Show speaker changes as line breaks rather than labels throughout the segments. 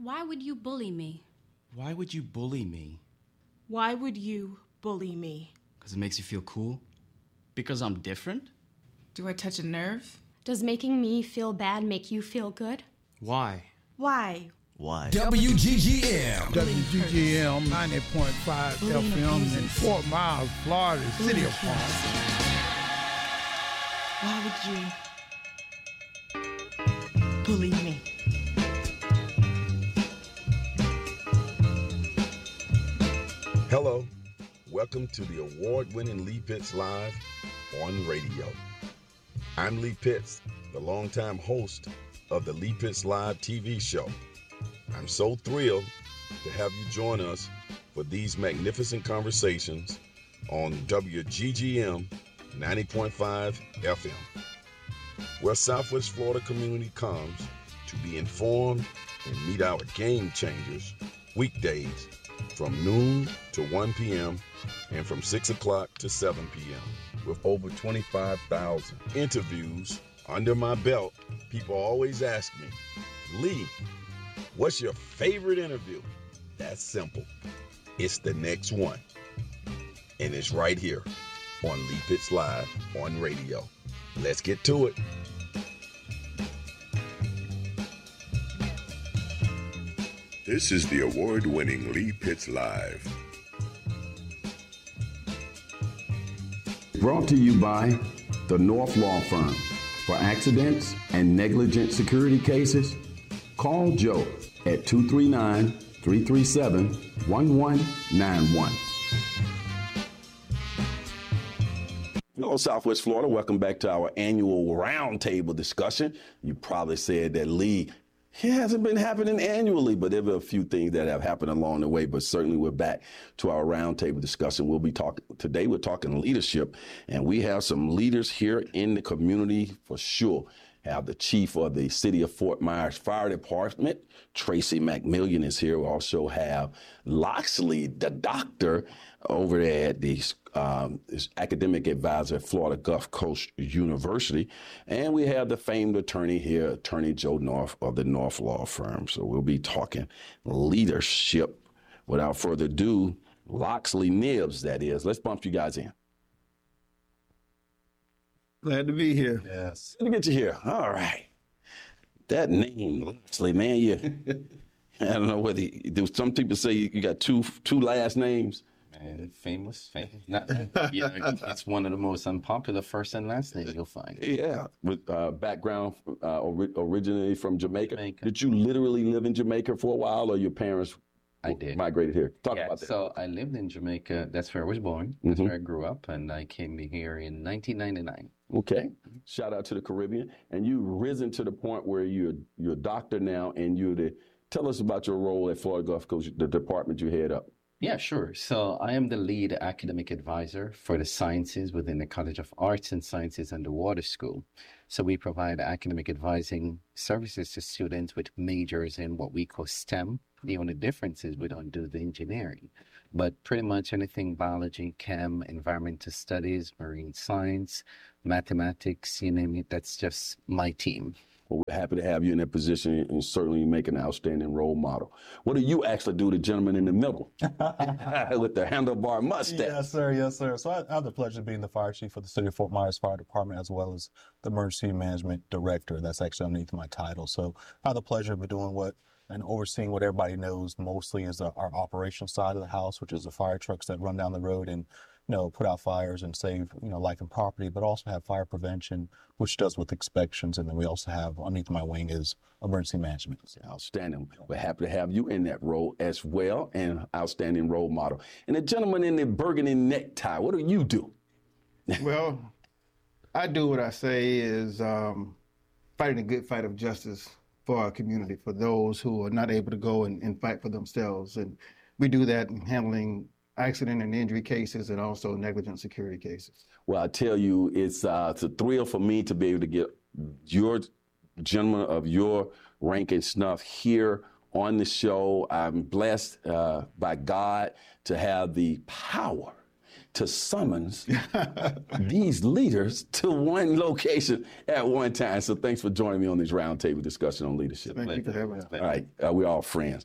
Why would you bully me?
Why would you bully me?
Why would you bully me?
Because it makes you feel cool? Because I'm different?
Do I touch a nerve?
Does making me feel bad make you feel good?
Why?
Why?
Why?
WGGM.
WGGM 90.5 FM in Fort Myers, Florida, City of Palm.
Why would you bully me?
Hello, welcome to the award-winning Lee Pitts Live on radio. I'm Lee Pitts, the longtime host of the Lee Pitts Live TV show. I'm so thrilled to have you join us for these magnificent conversations on WGGM 90.5 FM, where Southwest Florida community comes to be informed and meet our game changers weekdays from noon to 1 p.m. and from 6 o'clock to 7 p.m. With over 25,000 interviews under my belt, people always ask me, Lee, what's your favorite interview? That's simple. It's the next one. And it's right here on Lee Pitts Live on radio. Let's get to it.
This is the award-winning Lee Pitts Live.
Brought to you by the North Law Firm. For accidents and negligent security cases, call Joe at 239-337-1191.
Hello, Southwest Florida. Welcome back to our annual roundtable discussion. You probably said that Lee, it hasn't been happening annually, but there were a few things that have happened along the way. But certainly we're back to our roundtable discussion. We'll be talking today. We're talking leadership, and we have some leaders here in the community for sure. Have the chief of the City of Fort Myers Fire Department, Tracy McMillian, is here. We also have Loxley, the doctor, over there at the academic advisor at Florida Gulf Coast University. And we have the famed attorney here, Attorney Joe North of the North Law Firm. So we'll be talking leadership. Without further ado, Loxley Nibbs, that is. Let's bump you guys in.
Glad to be here.
Yes. Let me get you here. All right. That name, Loxley, man, I don't know whether some people say you got two last names.
Man, famous. It's one of the most unpopular first and last names you'll find.
Yeah, with background originally from Jamaica. Did you literally live in Jamaica for a while, or your parents
I did.
migrated here? Talk about that.
So I lived in Jamaica. That's where I was born. That's where I grew up, and I came here in 1999.
Okay. Shout out to the Caribbean. And you've risen to the point where you're a doctor now, and tell us about your role at Florida Gulf Coast, the department you head up.
Yeah, sure. So I am the lead academic advisor for the sciences within the College of Arts and Sciences and the Water School. So we provide academic advising services to students with majors in what we call STEM. The only difference is we don't do the engineering, but pretty much anything biology, chem, environmental studies, marine science, mathematics, you name it, that's just my team.
Well, we're happy to have you in that position, and certainly you make an outstanding role model. What do you actually do, the gentleman in the middle with the handlebar mustache?
Yes, sir. Yes, sir. So I have the pleasure of being the fire chief for the City of Fort Myers Fire Department, as well as the Emergency Management Director. That's actually underneath my title. So I have the pleasure of doing and overseeing what everybody knows mostly is our operational side of the house, which is the fire trucks that run down the road and put out fires and save, life and property, but also have fire prevention, which does with inspections. And then we also have underneath my wing is emergency management.
Outstanding. We're happy to have you in that role as well, and outstanding role model. And the gentleman in the burgundy necktie, what do you do?
Well, I do what I say is fighting a good fight of justice for our community, for those who are not able to go and fight for themselves. And we do that in handling accident and injury cases and also negligent security cases.
Well, I tell you, it's a thrill for me to be able to get your gentleman of your rank and snuff here on the show. I'm blessed by God to have the power to summons these leaders to one location at one time. So thanks for joining me on this roundtable discussion on leadership.
Thank you for having us.
All right, we're all friends.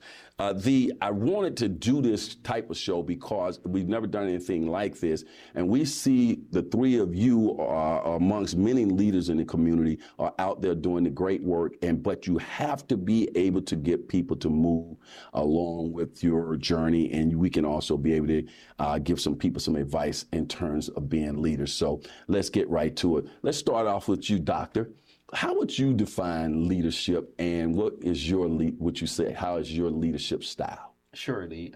I wanted to do this type of show because we've never done anything like this, and we see the three of you are amongst many leaders in the community are out there doing the great work, but you have to be able to get people to move along with your journey, and we can also be able to give some people some advice in terms of being leaders. So let's get right to it. Let's start off with you, Doctor. How would you define leadership, and what is your how is your leadership style?
Surely.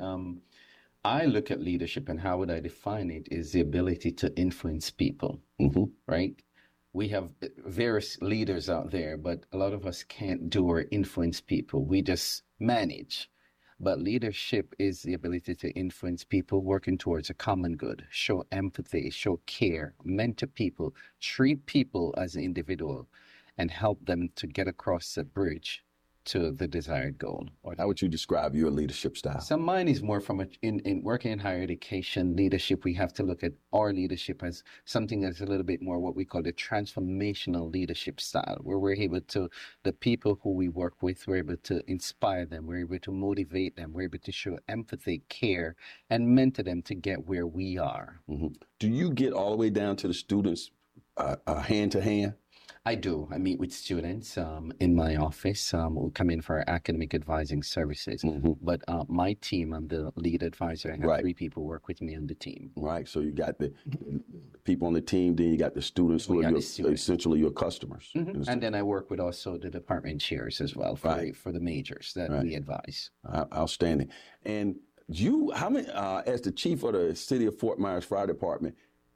I look at leadership, and how would I define it is the ability to influence people, right? We have various leaders out there, but a lot of us can't do or influence people. We just manage. But leadership is the ability to influence people working towards a common good, show empathy, show care, mentor people, treat people as an individual, and help them to get across the bridge to the desired goal.
How would you describe your leadership style?
So mine is more from in working in higher education leadership. We have to look at our leadership as something that's a little bit more what we call the transformational leadership style, where we're able to, the people who we work with, we're able to inspire them, we're able to motivate them, we're able to show empathy, care, and mentor them to get where we are.
Do you get all the way down to the students hand to hand?
I do. I meet with students in my office who come in for academic advising services. But my team, I'm the lead advisor. I have 3 people work with me on the team.
Right. So you got the people on the team, then you got the students who are essentially your customers.
And then I work with also the department chairs as well for the majors that we advise.
Outstanding. And you, how many, as the chief of the City of Fort Myers Fire Department,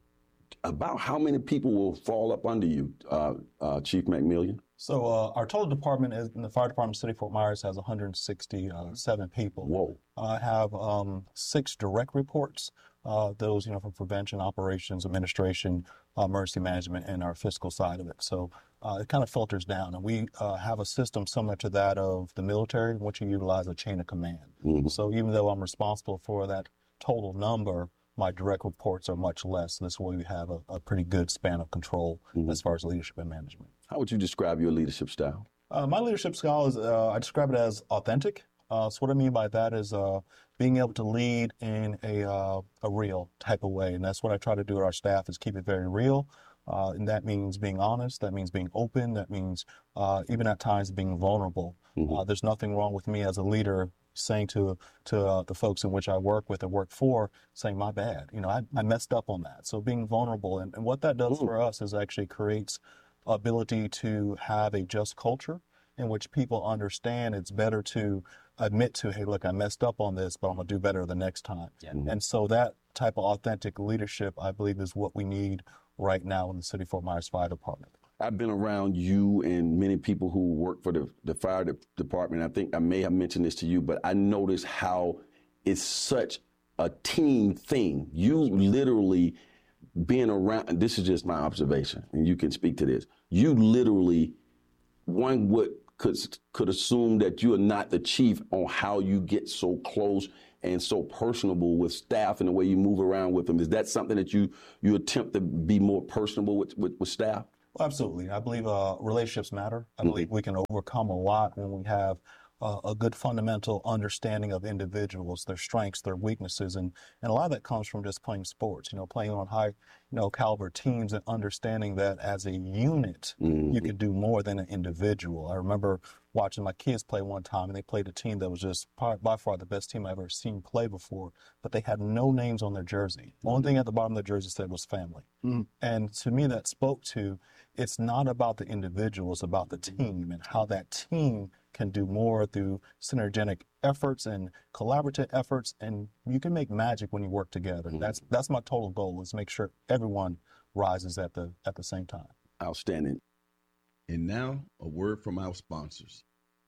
about how many people will fall up under you, Chief McMillian?
So our total department in the fire department, City of Fort Myers, has 167 people.
Whoa!
I have 6 direct reports. Those, from prevention, operations, administration, emergency management, and our fiscal side of it. So it kind of filters down, and we have a system similar to that of the military, in which you utilize a chain of command. So even though I'm responsible for that total number, my direct reports are much less. This way we have a pretty good span of control as far as leadership and management.
How would you describe your leadership style?
My leadership style is, I describe it as authentic. So what I mean by that is being able to lead in a real type of way. And that's what I try to do with our staff, is keep it very real. And that means being honest. That means being open. That means even at times being vulnerable. There's nothing wrong with me as a leader saying to the folks in which I work with and work for, saying, my bad, I messed up on that. So being vulnerable, and what that does for us is actually creates ability to have a just culture in which people understand it's better to admit to, hey, look, I messed up on this, but I'm going to do better the next time. And so that type of authentic leadership, I believe, is what we need right now in the City of Fort Myers Fire Department.
I've been around you and many people who work for the fire department. I think I may have mentioned this to you, but I noticed how it's such a team thing. You literally being around, and this is just my observation, and you can speak to this. You literally, one could assume that you are not the chief on how you get so close and so personable with staff and the way you move around with them. Is that something that you attempt to be more personable with staff?
Well, absolutely. I believe relationships matter. I believe we can overcome a lot when we have a good fundamental understanding of individuals, their strengths, their weaknesses, and a lot of that comes from just playing sports, playing on high, caliber teams and understanding that as a unit, you can do more than an individual. I remember watching my kids play one time, and they played a team that was just by far the best team I've ever seen play before, but they had no names on their jersey. Only thing at the bottom of the jersey said was family. And to me, that spoke to, it's not about the individual, it's about the team and how that team can do more through synergetic efforts and collaborative efforts, and you can make magic when you work together. That's my total goal, is make sure everyone rises at the same time.
Outstanding.
And now, a word from our sponsors.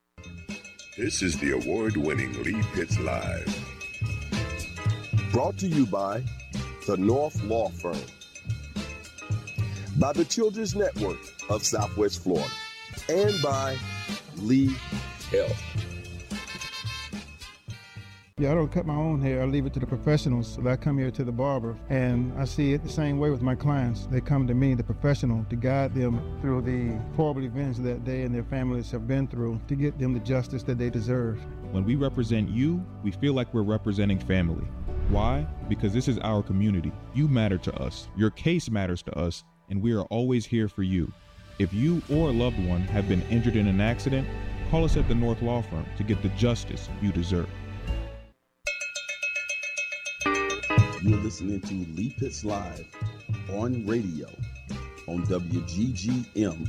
This is the award-winning Lee Pitts Live.
Brought to you by the North Law Firm, by the Children's Network of Southwest Florida, and by Lee Health.
Yeah, I don't cut my own hair. I leave it to the professionals. So I come here to the barber, and I see it the same way with my clients. They come to me, the professional, to guide them through the horrible events that they and their families have been through, to get them the justice that they deserve.
When we represent you, we feel like we're representing family. Why? Because this is our community. You matter to us. Your case matters to us, and we are always here for you. If you or a loved one have been injured in an accident, call us at the North Law Firm to get the justice you deserve.
You're listening to Lee Pitts Live on radio on WGGM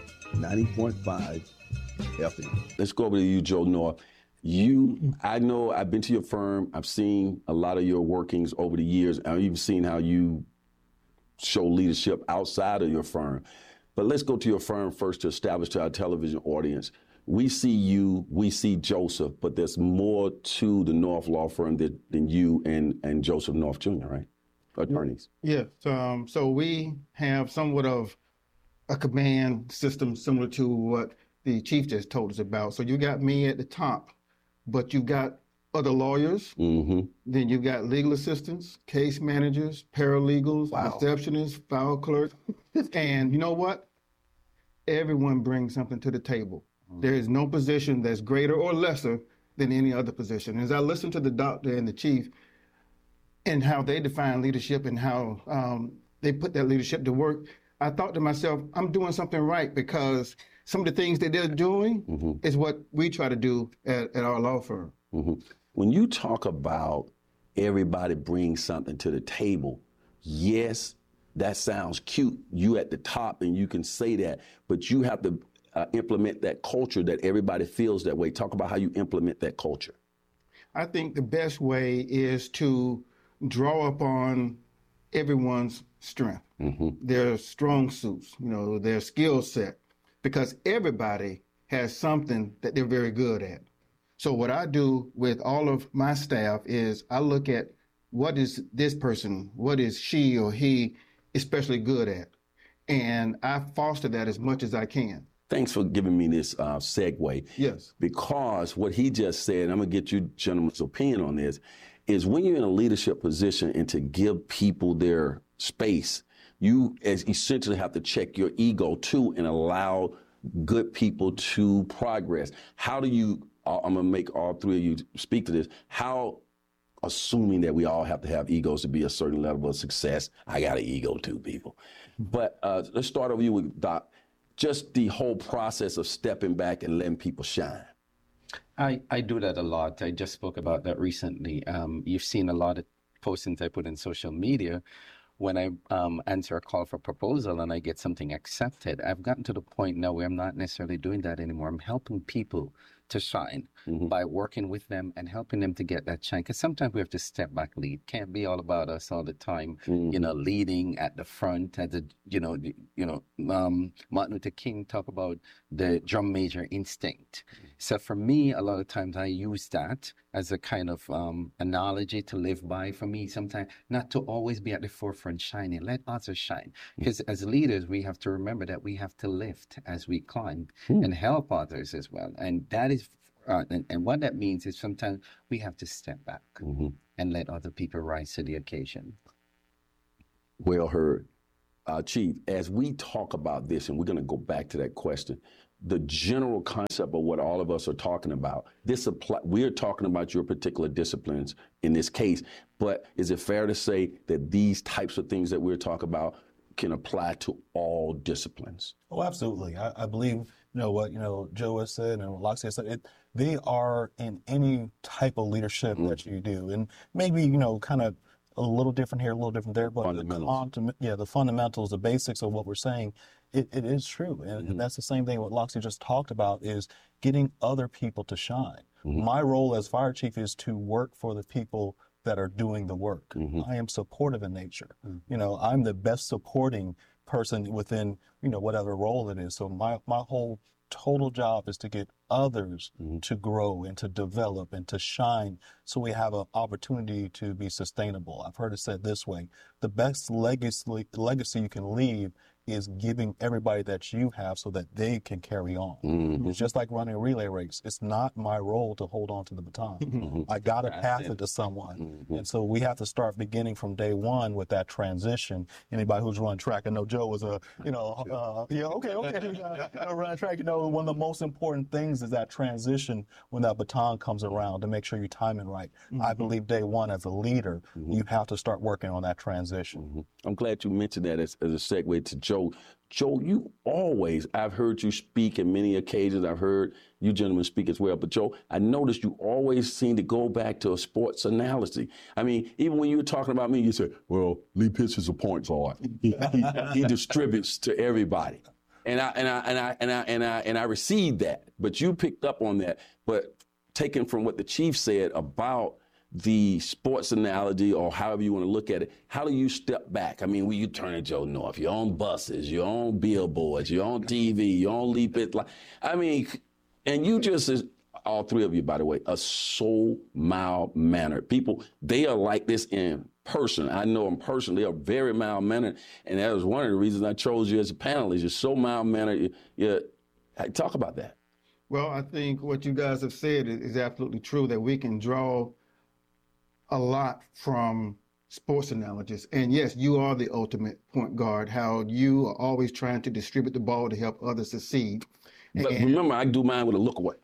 90.5 FM.
Let's go over to you, Joe North. I know I've been to your firm. I've seen a lot of your workings over the years. I've even seen how you show leadership outside of your firm. But let's go to your firm first to establish to our television audience. We see you, we see Joseph, but there's more to the North Law Firm than you and Joseph North Jr., right? Attorneys.
Yes. So we have somewhat of a command system similar to what the chief just told us about. So you got me at the top, but you got other lawyers.
Mm-hmm.
Then you've got legal assistants, case managers, paralegals, receptionists, file clerks. And you know what? Everyone brings something to the table. There is no position that's greater or lesser than any other position. As I listen to the doctor and the chief and how they define leadership and how they put that leadership to work, I thought to myself, I'm doing something right, because some of the things that they're doing is what we try to do at our law firm.
Mm-hmm. When you talk about everybody brings something to the table, yes, that sounds cute. You at the top and you can say that, but you have to implement that culture that everybody feels that way. Talk about how you implement that culture.
I think the best way is to draw upon everyone's strength, their strong suits, their skill set, because everybody has something that they're very good at. So what I do with all of my staff is I look at what is this person, what is she or he especially good at, and I foster that as much as I can.
Thanks for giving me this segue.
Yes.
Because what he just said, I'm going to get you gentlemen's opinion on this, is when you're in a leadership position and to give people their space, you essentially have to check your ego too and allow good people to progress. How do you, I'm going to make all three of you speak to this, how, assuming that we all have to have egos to be a certain level of success, I got an ego too, people. But let's start over you with Doc. Just the whole process of stepping back and letting people shine.
I do that a lot. I just spoke about that recently. You've seen a lot of postings I put in social media. When I answer a call for proposal and I get something accepted, I've gotten to the point now where I'm not necessarily doing that anymore. I'm helping people to shine by working with them and helping them to get that shine. Because sometimes we have to step back, lead. Can't be all about us all the time. Leading at the front. Martin Luther King talked about the drum major instinct. So for me, a lot of times I use that as a kind of analogy to live by. For me, sometimes not to always be at the forefront shining. Let others shine. Because as leaders, we have to remember that we have to lift as we climb and help others as well. And that is, and what that means is sometimes we have to step back and let other people rise to the occasion.
Well heard. Chief, as we talk about this, and we're going to go back to that question, the general concept of what all of us are talking about, we're talking about your particular disciplines in this case, but is it fair to say that these types of things that we're talking about can apply to all disciplines?
Oh, absolutely. I believe, what Joe has said and what Loxie has said, they are in any type of leadership that you do. And maybe, kind of a little different here, a little different there, but the fundamentals, the basics of what we're saying, it is true. And that's the same thing what Loxie just talked about, is getting other people to shine. My role as fire chief is to work for the people that are doing the work. I am supportive in nature. I'm the best supporting person within, whatever role it is. So my whole total job is to get others to grow and to develop and to shine, so we have an opportunity to be sustainable. I've heard it said this way: the best legacy you can leave is giving everybody that you have so that they can carry on. It's just like running a relay race. It's not my role to hold on to the baton. I got to pass it to someone. And so we have to start beginning from day one with that transition. Anybody who's run track, I know Joe was run track, one of the most important things is that transition when that baton comes around to make sure you're timing right. I believe day one as a leader, you have to start working on that transition.
I'm glad you mentioned that as a segue to Joe. Joe, I've heard you speak in many occasions. I've heard you gentlemen speak as well. But Joe, I noticed you always seem to go back to a sports analogy. I mean, even when you were talking about me, you said, well, Lee Pitts is a point guard. He distributes to everybody. And I received that. But you picked up on that. But taken from what the chief said about the sports analogy, or however you want to look at it, how do you step back? I mean, when you turn to Joe North, you're on buses, you're on billboards, you're on TV, you're on Lee Pitts. I mean, and you just, all three of you, by the way, are so mild-mannered. People, they are like this in person. I know them personally. They are very mild-mannered, and that was one of the reasons I chose you as a panelist. You're so mild-mannered. Talk about that.
Well, I think what you guys have said is absolutely true, that we can draw a lot from sports analogies. And yes, you are the ultimate point guard, how you are always trying to distribute the ball to help others succeed.
But remember, I do mine with a look away.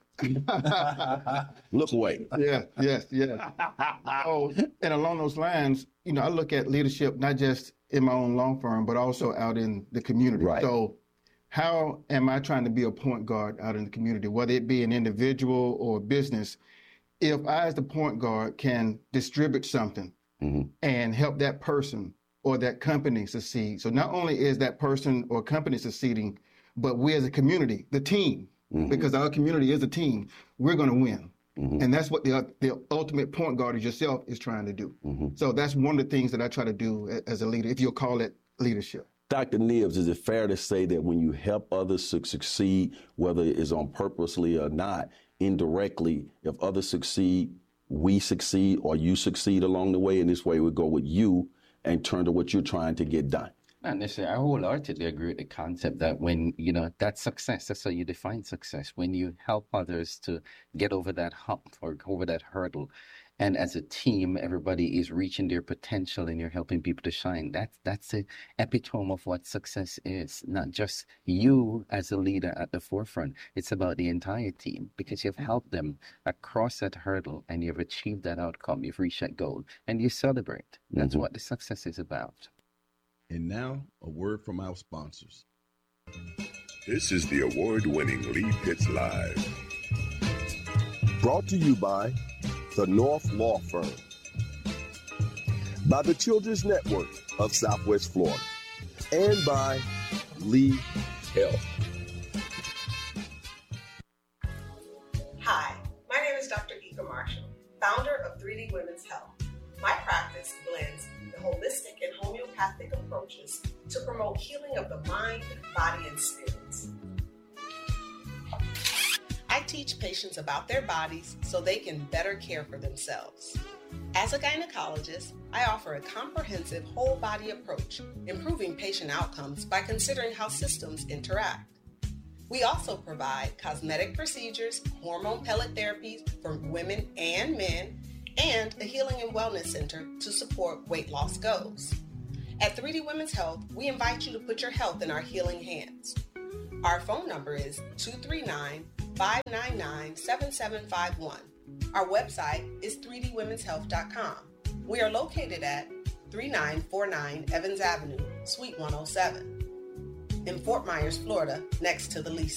Look away.
Yes. Oh, and along those lines, I look at leadership not just in my own law firm, but also out in the community.
Right.
So how am I trying to be a point guard out in the community, whether it be an individual or a business? If I, as the point guard, can distribute something and help that person or that company succeed. So not only is that person or company succeeding, but we as a community, the team, because our community is a team, we're going to win. And that's what the ultimate point guard as yourself is trying to do. So that's one of the things that I try to do as a leader, if you'll call it leadership.
Dr. Nibbs, is it fair to say that when you help others succeed, whether it's on purposely or not, indirectly, if others succeed, we succeed, or you succeed along the way, and this way we go with you and turn to what you're trying to get done?
Not necessarily. I wholeheartedly agree with the concept that when, that's success, that's how you define success. When you help others to get over that hump or over that hurdle, and as a team, everybody is reaching their potential and you're helping people to shine. That's the epitome of what success is. Not just you as a leader at the forefront. It's about the entire team, because you've helped them across that hurdle and you've achieved that outcome. You've reached that goal and you celebrate. That's what the success is about.
And now, a word from our sponsors.
This is the award-winning Lee Pitts Live.
Brought to you by the North Law Firm, by the Children's Network of Southwest Florida, and by Lee Health.
Hi, my name is Dr. Ika Marshall, founder of 3D Women's Health. My practice blends the holistic and homeopathic approaches to promote healing of the mind, body, and spirits. I teach patients about their bodies so they can better care for themselves. As a gynecologist, I offer a comprehensive whole body approach, improving patient outcomes by considering how systems interact. We also provide cosmetic procedures, hormone pellet therapies for women and men, and a healing and wellness center to support weight loss goals. At 3D Women's Health, we invite you to put your health in our healing hands. Our phone number is 239-599-7751. Our website is 3dwomenshealth.com. We are located at 3949 Evans Avenue, Suite 107, in Fort Myers, Florida, next to the Lee